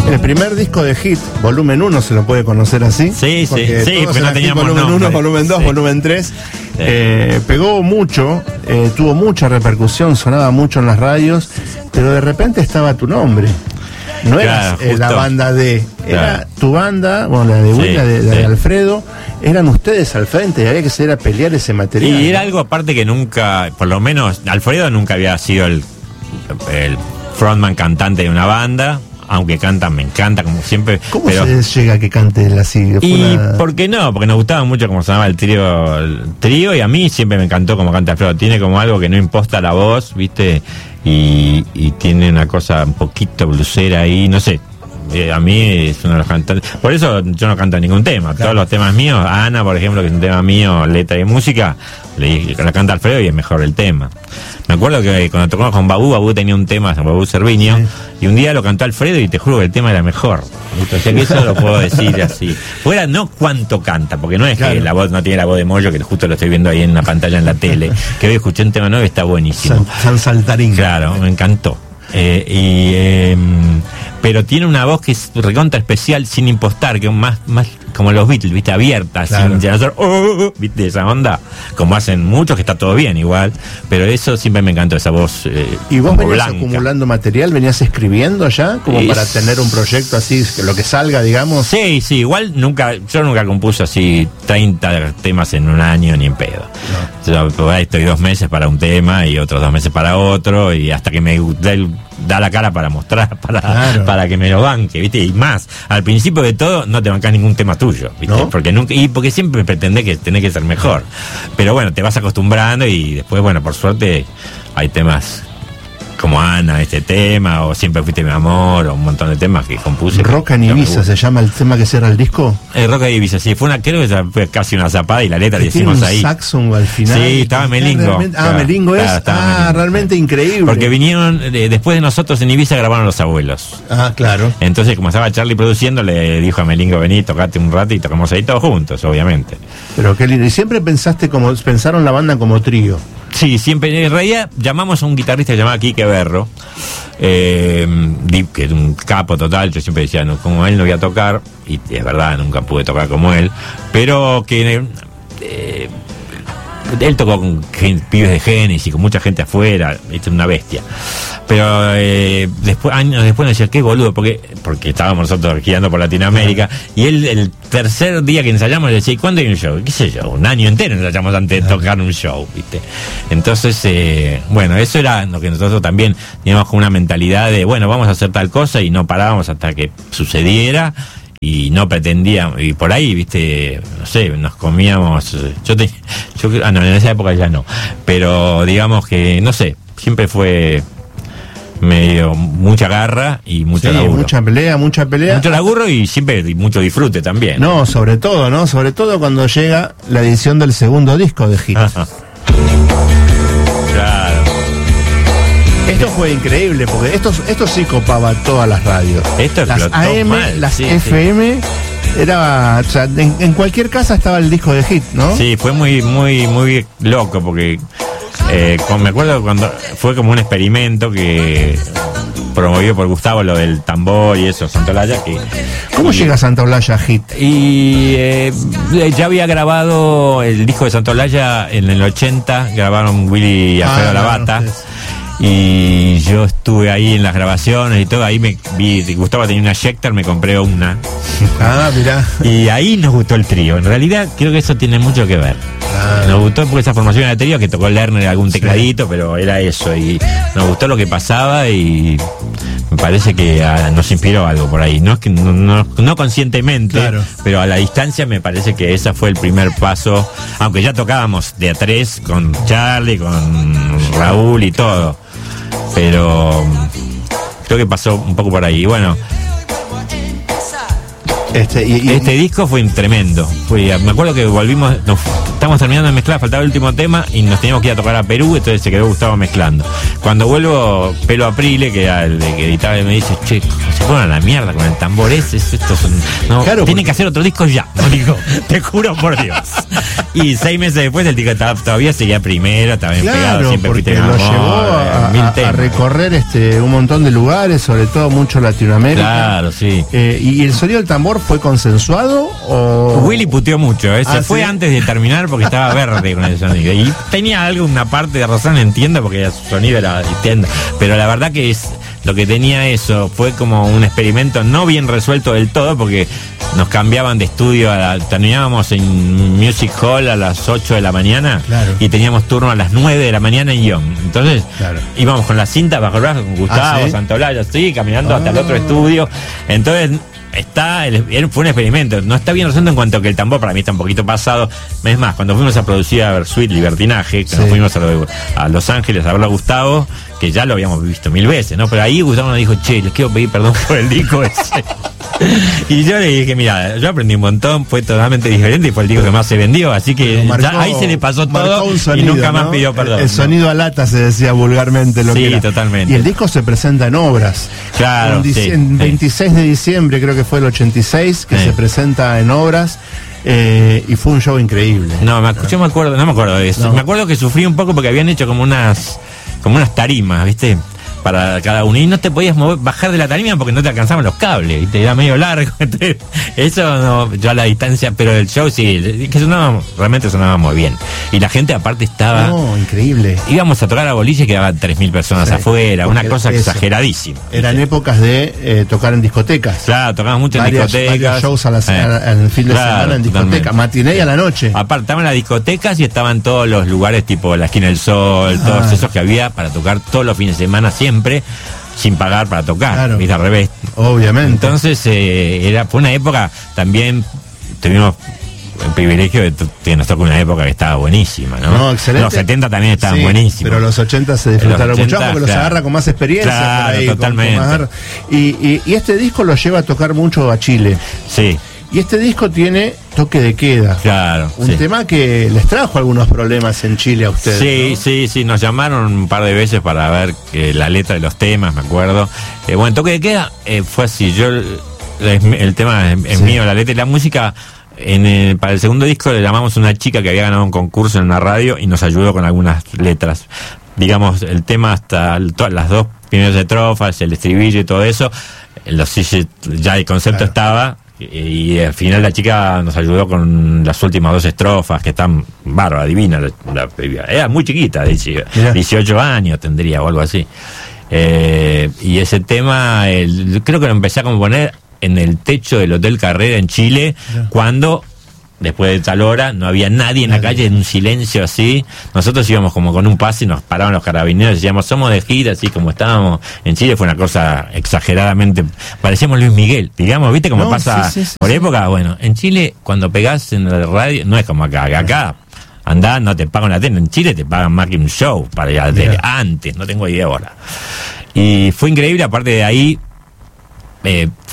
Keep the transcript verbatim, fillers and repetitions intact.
El primer disco de Hit, volumen uno, se lo puede conocer así. Sí, sí, porque sí, porque no teníamos volumen nombre. uno, volumen dos, Sí. volumen tres. Sí. Eh, pegó mucho, eh, tuvo mucha repercusión, sonaba mucho en las radios, pero de repente estaba tu nombre. No Claro, eras eh, la justo. banda de, era Claro. tu banda, bueno, la de Sí, Will, la de, la de sí. Alfredo, eran ustedes al frente y había que salir a pelear ese material. Y era algo aparte que nunca, por lo menos, Alfredo nunca había sido el, el frontman cantante de una banda, aunque canta, me encanta, como siempre. ¿Cómo pero, se llega a que cante él así? Fue Y una- por qué no, porque nos gustaba mucho cómo sonaba el trío, el trío, y a mí siempre me encantó cómo canta Alfredo. Tiene como algo que no imposta la voz, ¿viste? Y, y tiene una cosa un poquito blusera ahí, no sé. Eh, a mí es uno de los cantantes. Por eso yo no canto ningún tema. Claro. Todos los temas míos, Ana, por ejemplo, que es un tema mío, letra y música, le, la canta Alfredo y es mejor el tema. Me acuerdo que cuando tocamos con Babú, Babú tenía un tema, Babú Cerviño, Sí. y un día lo cantó Alfredo y te juro que el tema era mejor. O sea que eso lo puedo decir así. Fuera no cuánto canta, porque no es Claro. que la voz no tiene la voz de Moyo, que justo lo estoy viendo ahí en una pantalla en la tele, que hoy escuché un tema nuevo y está buenísimo. San, San Saltarín. Claro, me encantó. Eh, y, eh, pero tiene una voz que es recontra especial, sin impostar, que es más, más como los Beatles, viste, abierta, Claro. sin hacer, oh, oh, oh, viste, esa onda, como hacen muchos, que está todo bien igual, pero eso siempre me encantó, esa voz. Eh, ¿Y vos como venías blanca. acumulando material? ¿Venías escribiendo ya? Como Y para s- tener un proyecto así, que lo que salga, digamos. Sí, sí, igual nunca, yo nunca compuse así treinta temas en un año ni en pedo. Yo por ahí estoy dos meses para un tema y otros dos meses para otro, y hasta que me da, el- da la cara para mostrar, para, Claro. para que me lo banque, ¿viste? Y más, al principio de todo no te bancás ningún tema tuyo, ¿viste? ¿No? Porque nunca, y porque siempre pretendés que tenés que ser mejor. Pero bueno, te vas acostumbrando y después, bueno, por suerte hay temas como Ana, este tema, o Siempre fuiste mi amor, o un montón de temas que compuse. Roca en que me Ibiza gustan. se llama el tema que cierra el disco. El Roca de Ibiza, sí, fue una, creo que fue casi una zapada y la letra la Que tiene hicimos un ahí. saxon al final. Sí, estaba Está Melingo. realmente- Ah, Claro, Melingo es. claro, estaba Ah, Melingo. realmente increíble. Porque vinieron, eh, después de nosotros en Ibiza grabaron Los Abuelos. Ah, claro. Entonces, como estaba Charlie produciendo, le dijo a Melingo, vení, tocate un rato y tocamos ahí todos juntos, obviamente. Pero qué lindo. Y siempre pensaste como, pensaron la banda como trío. Sí, siempre, en realidad llamamos a un guitarrista que se llamaba Quique Berro, eh, di- que era un capo total. Yo siempre decía, no, como él no voy a tocar, y es verdad, nunca pude tocar como él, pero que eh, él tocó con gen- pibes de Genesis, con mucha gente afuera, es una bestia. Pero eh, después, años después nos decía, qué boludo, porque porque estábamos nosotros girando por Latinoamérica, y él el tercer día que ensayamos le decía, ¿y cuándo hay un show? ¿Qué sé yo? Un año entero ensayamos antes de tocar un show, ¿viste? Entonces, eh, bueno, eso era lo que nosotros también teníamos como una mentalidad de, bueno, vamos a hacer tal cosa, y no parábamos hasta que sucediera. Y no pretendíamos, y por ahí, viste, no sé, nos comíamos, eh, yo te, yo ah, no, en esa época ya no, pero digamos que, no sé, siempre fue medio mucha garra y mucho Sí, laburo. mucha pelea, mucha pelea. Mucho laburo y siempre y mucho disfrute también. No, sobre todo, ¿no? Sobre todo cuando llega la edición del segundo disco de Hit. Ajá. Claro. Esto fue increíble, porque esto, esto sí copaba todas las radios. Esto las explotó A M, mal, las sí, F M, era, o sea, en, en cualquier casa estaba el disco de Hit, ¿no? Sí, fue muy, muy, muy loco porque eh, con- me acuerdo cuando fue como un experimento que promovido por Gustavo, lo del tambor y eso, Santolaya, que ¿Cómo y- llega Santa Olalla a Hit? Y eh, ya había grabado el disco de Santolaya en el ochenta, grabaron Willy y Alfredo Ah, Lavata. ustedes. Y yo estuve ahí en las grabaciones y todo, ahí me vi, Gustavo tenía una Schecter, me compré una. Ah, mirá. Y ahí nos gustó el trío. En realidad creo que eso tiene mucho que ver. Ah. Nos gustó porque esa formación era trío, que tocó Lerner algún tecladito, pero era eso. Y nos gustó lo que pasaba y me parece que ah, nos inspiró algo por ahí. No es que no, no, no conscientemente, Claro. pero a la distancia me parece que ese fue el primer paso. Aunque ya tocábamos de a tres con Charlie, con Raúl y todo. Pero creo que pasó un poco por ahí. Y bueno, Este, y, y- este disco fue tremendo. Fue, me acuerdo que volvimos, nos, estábamos estábamos terminando de mezclar, faltaba el último tema y nos teníamos que ir a tocar a Perú, entonces se quedó Gustavo mezclando. Cuando vuelvo, Pelo Aprile, que era el que editaba, me dice, che, se fueron a la mierda con el tambor ese, estos son, no, claro, tienen porque... que hacer otro disco ya. No digo, te juro por Dios. Y seis meses después el disco estaba, todavía seguía primero, estaba bien claro, pegado, siempre porque fuiste lo amor, llevó a, mil a, temas. a recorrer este un montón de lugares, sobre todo mucho Latinoamérica. Claro, sí. Eh, ¿Y el sonido del tambor fue consensuado o...? Willy puteó mucho, ¿eh? Se ah, fue ¿sí? antes de terminar porque estaba verde con el sonido. Y tenía algo, una parte de razón, entiendo, porque su sonido era entiendo. Pero la verdad que es lo que tenía eso, fue como un experimento no bien resuelto del todo, porque nos cambiaban de estudio, a la, terminábamos en Music Hall a las ocho de la mañana, claro, y teníamos turno a las nueve de la mañana en Young. Entonces, claro, íbamos con la cinta bajo el brazo, con Gustavo, ¿ah, sí? Santolaya, así, caminando ah. hasta el otro estudio. Entonces, está el, fue un experimento, no está bien resuelto en cuanto que el tambor para mí está un poquito pasado. Es más, cuando fuimos a producir a Versuit Libertinaje, que sí, nos fuimos a, lo, a Los Ángeles a verlo a Gustavo, que ya lo habíamos visto mil veces, ¿no? Pero ahí Gustavo nos dijo, che, les quiero pedir perdón por el disco ese. Y yo le dije, mira, yo aprendí un montón, fue totalmente diferente y fue el disco que más se vendió, así que marcó, ya ahí se le pasó todo sonido, y nunca más ¿no? pidió perdón. El, el sonido ¿no? a lata se decía vulgarmente lo sí, que era. Totalmente. Y el disco se presenta en obras. Claro, en, dic- sí, en sí. veintiséis de diciembre, creo que fue el ochenta y seis, que sí. se presenta en obras. Eh, y fue un show increíble. No, me, yo me acuerdo, no me acuerdo de eso. No. Me acuerdo que sufrí un poco porque habían hecho como unas, como unas tarimas, ¿viste? Para cada uno. Y no te podías mover, bajar de la tarima porque no te alcanzaban los cables, ¿viste? Era medio largo. Entonces, eso no, yo a la distancia, pero el show sí, que sonaba, realmente sonaba muy bien. Y la gente aparte estaba... No, increíble. Íbamos a tocar a boliche y quedaban tres mil personas Sí, afuera, una cosa eso, exageradísima. Eran ¿viste? épocas de eh, tocar en discotecas. Claro, tocábamos mucho en Varias, discotecas. varios shows a la, Eh, a- en el fin de claro, semana en discoteca, totalmente. matiné y a la noche. Aparte, estaban las discotecas y estaban todos los lugares tipo la Esquina del Sol, Ah. todos esos que había para tocar todos los fines de semana siempre, sin pagar para tocar, Claro. ¿viste? Al revés. Obviamente. Entonces, eh, era fue una época, también tuvimos el privilegio de t- que nos tocó una época que estaba buenísima, ¿no? No, excelente. Los setenta también estaban Sí, buenísimos. pero los ochenta se disfrutaron Los mucho ochenta, porque los claro. agarra con más experiencia. Claro, por ahí, con- totalmente. con más gar- y, y, y este disco lo lleva a tocar mucho a Chile. Sí, Y este disco tiene toque de queda. claro. Un sí. tema que les trajo algunos problemas en Chile a ustedes. Sí, ¿no? sí, sí, nos llamaron un par de veces para ver eh, la letra de los temas, me acuerdo. Eh, bueno, toque de queda eh, fue así, yo, el, el tema es, es Sí. mío, la letra y la música. En el, para el segundo disco le llamamos a una chica que había ganado un concurso en una radio y nos ayudó con algunas letras. Digamos, el tema hasta el- todas las dos primeras estrofas, el estribillo y todo eso, los, ya el concepto Claro. estaba. Y, y al final la chica nos ayudó con las últimas dos estrofas que están bárbaras, divina. La, la- era muy chiquita, dice, Mirá. dieciocho años tendría o algo así. Eh, y ese tema, el- creo que lo empecé a componer en el techo del Hotel Carrera en Chile, Mirá. cuando después de tal hora no había nadie en la Nadie. calle, en un silencio así. Nosotros íbamos como con un pase y nos paraban los carabineros y decíamos, somos de gira, así como estábamos en Chile. Fue una cosa exageradamente, parecíamos Luis Miguel, digamos, ¿viste cómo No, pasa sí, sí, sí, por sí. época? Bueno, en Chile cuando pegás en la radio, no es como acá, que acá andá, no te pagan la tele, en Chile te pagan más que un show para ir a la Mirá. tele, antes, no tengo idea ahora. Y fue increíble, aparte de ahí, eh,